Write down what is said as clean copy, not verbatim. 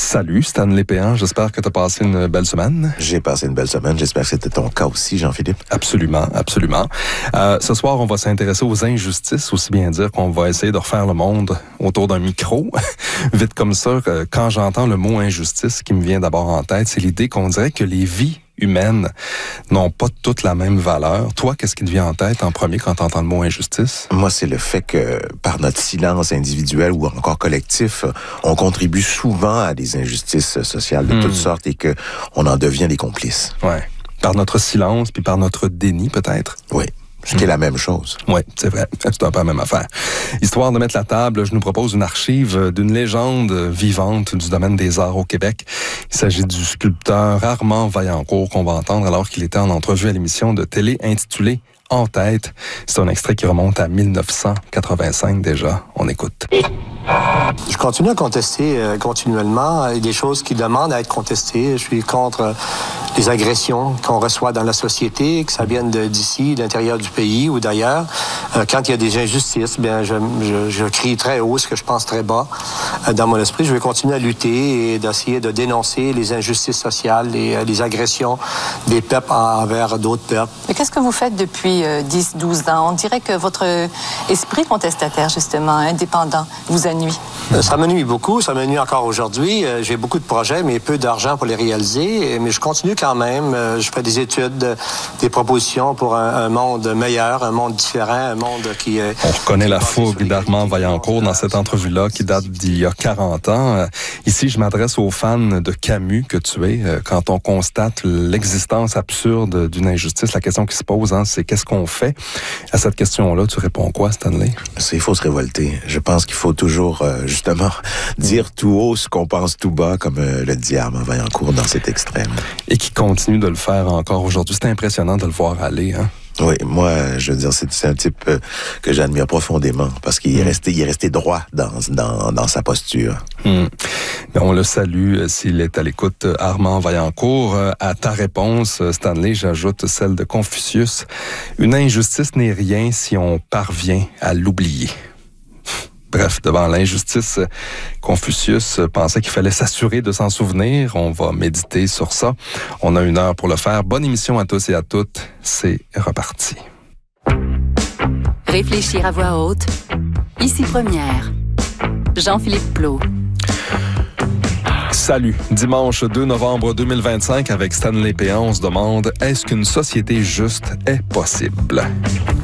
Salut, Stanley Péan. J'espère que tu as passé une belle semaine. J'ai passé une belle semaine. J'espère que c'était ton cas aussi, Jean-Philippe. Absolument, absolument. Ce soir, on va s'intéresser aux injustices, aussi bien dire qu'on va essayer de refaire le monde autour d'un micro. Vite comme ça, quand j'entends le mot injustice, ce qui me vient d'abord en tête, c'est l'idée qu'on dirait que les vies humaines n'ont pas toutes la même valeur. Toi, qu'est-ce qui te vient en tête en premier quand tu entends le mot injustice? Moi, c'est le fait que, par notre silence individuel ou encore collectif, on contribue souvent à des injustices sociales de toutes sortes et que on en devient des complices. Ouais. Par notre silence, puis par notre déni, peut-être? Oui. Ce qui est la même chose. Oui, c'est vrai. C'est un peu la même affaire. Histoire de mettre la table, je nous propose une archive d'une légende vivante du domaine des arts au Québec. Il s'agit du sculpteur Armand Vaillancourt qu'on va entendre alors qu'il était en entrevue à l'émission de télé intitulée En tête. C'est un extrait qui remonte à 1985 déjà. On écoute. Je continue à contester continuellement. Il y a des choses qui demandent à être contestées. Je suis contre les agressions qu'on reçoit dans la société, que ça vienne d'ici, de l'intérieur du pays ou d'ailleurs. Quand il y a des injustices, bien, je crie très haut, ce que je pense très bas dans mon esprit. Je vais continuer à lutter et d'essayer de dénoncer les injustices sociales, les agressions des peuples envers d'autres peuples. Mais qu'est-ce que vous faites depuis 10-12 ans? On dirait que votre esprit contestataire, justement, indépendant, vous ennuie. Ça me nuit beaucoup, ça me nuit encore aujourd'hui. J'ai beaucoup de projets, mais peu d'argent pour les réaliser. Mais je continue quand même. Je fais des études, des propositions pour un monde meilleur, un monde différent, un monde qui est... On reconnaît la fougue d'Armand Vaillancourt dans cette entrevue-là qui date d'il y a 40 ans. Ici, je m'adresse aux fans de Camus que tu es. Quand on constate l'existence absurde d'une injustice, la question qui se pose, c'est qu'est-ce qu'on fait? À cette question-là, tu réponds quoi, Stanley? Il faut se révolter. Je pense qu'il faut toujours, justement, dire tout haut ce qu'on pense tout bas, comme le dit Armand Vaillancourt dans cet extrême. Et qui continue de le faire encore aujourd'hui. C'est impressionnant de le voir aller, hein? Oui, moi, je veux dire, c'est un type que j'admire profondément parce qu'il est resté droit dans sa posture. On le salue s'il est à l'écoute, Armand Vaillancourt. À ta réponse, Stanley, j'ajoute celle de Confucius. Une injustice n'est rien si on parvient à l'oublier. Bref, devant l'injustice, Confucius pensait qu'il fallait s'assurer de s'en souvenir. On va méditer sur ça. On a 1 heure pour le faire. Bonne émission à tous et à toutes. C'est reparti. Réfléchir à voix haute. Ici Première. Jean-Philippe Plot. Salut. Dimanche 2 novembre 2025, avec Stanley Péan, on se demande, est-ce qu'une société juste est possible?